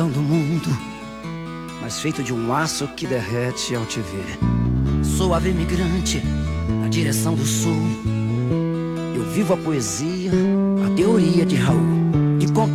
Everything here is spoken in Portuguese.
do mundo, mas feito de um aço que derrete ao te ver. Sou ave migrante na direção do sul. Eu vivo a poesia, a teoria de Raul.